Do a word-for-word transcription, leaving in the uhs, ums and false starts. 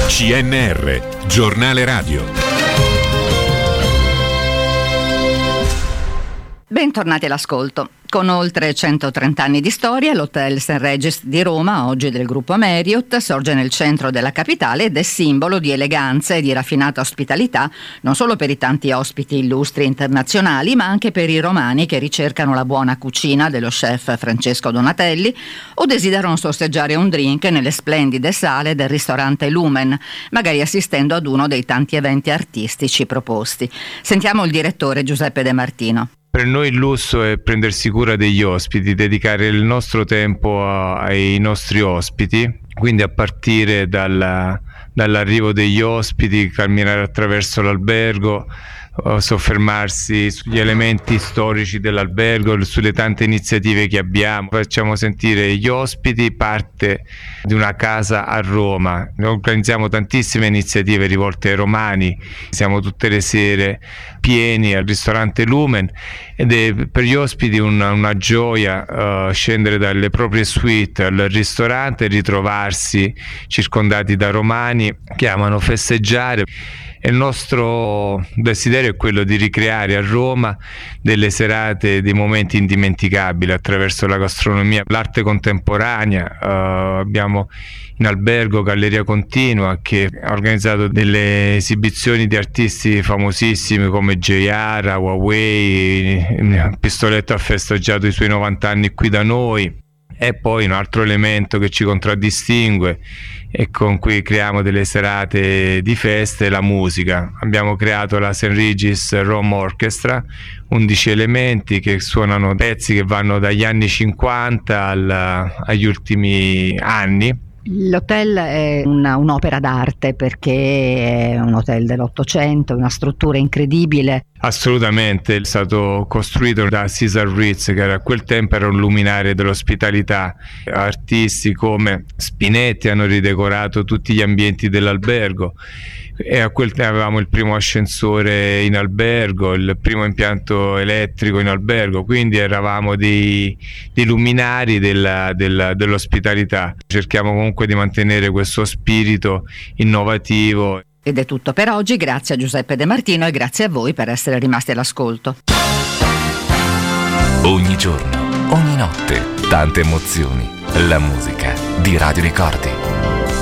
C N R, giornale radio. Bentornati all'ascolto. Con oltre centotrenta anni di storia, l'Hotel Saint Regis di Roma, oggi del gruppo Marriott, sorge nel centro della capitale ed è simbolo di eleganza e di raffinata ospitalità, non solo per i tanti ospiti illustri internazionali, ma anche per i romani che ricercano la buona cucina dello chef Francesco Donatelli o desiderano sorseggiare un drink nelle splendide sale del ristorante Lumen, magari assistendo ad uno dei tanti eventi artistici proposti. Sentiamo il direttore Giuseppe De Martino. Per noi il lusso è prendersi cura degli ospiti, dedicare il nostro tempo a, ai nostri ospiti, quindi a partire dalla, dall'arrivo degli ospiti, camminare attraverso l'albergo, soffermarsi sugli elementi storici dell'albergo, sulle tante iniziative che abbiamo. Facciamo sentire gli ospiti parte di una casa a Roma. Noi organizziamo tantissime iniziative rivolte ai romani, siamo tutte le sere pieni al ristorante Lumen ed è per gli ospiti una, una gioia uh, scendere dalle proprie suite al ristorante e ritrovarsi circondati da romani che amano festeggiare. E il nostro desiderio è quello di ricreare a Roma delle serate, dei momenti indimenticabili attraverso la gastronomia, l'arte contemporanea. Uh, abbiamo in albergo Galleria Continua che ha organizzato delle esibizioni di artisti famosissimi come Jayara, Huawei. Pistoletto ha festeggiato i suoi novanta anni qui da noi. E poi un altro elemento che ci contraddistingue e con cui creiamo delle serate di feste è la musica. Abbiamo creato la Saint Regis Rome Orchestra, undici elementi che suonano pezzi che vanno dagli anni cinquanta al, agli ultimi anni. L'hotel è una, un'opera d'arte perché è un hotel dell'Ottocento, una struttura incredibile. Assolutamente, è stato costruito da Cesar Ritz, che a quel tempo era un luminario dell'ospitalità. Artisti come Spinetti hanno ridecorato tutti gli ambienti dell'albergo e a quel tempo avevamo il primo ascensore in albergo, il primo impianto elettrico in albergo, quindi eravamo dei, dei luminari della, della, dell'ospitalità. Cerchiamo comunque di mantenere questo spirito innovativo. Ed è tutto per oggi, grazie a Giuseppe De Martino e grazie a voi per essere rimasti all'ascolto. Ogni giorno, ogni notte, tante emozioni. La musica di Radio Ricordi.